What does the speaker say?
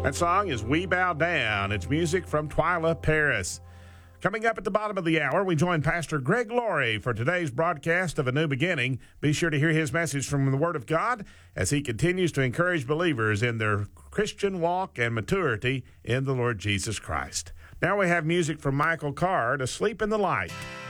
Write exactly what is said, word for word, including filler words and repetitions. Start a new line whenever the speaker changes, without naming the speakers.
That song is We Bow Down. It's music from Twyla Paris. Coming up at the bottom of the hour, we join Pastor Greg Laurie for today's broadcast of A New Beginning. Be sure to hear his message from the Word of God as he continues to encourage believers in their Christian walk and maturity in the Lord Jesus Christ. Now we have music from Michael Card, Asleep in the Light.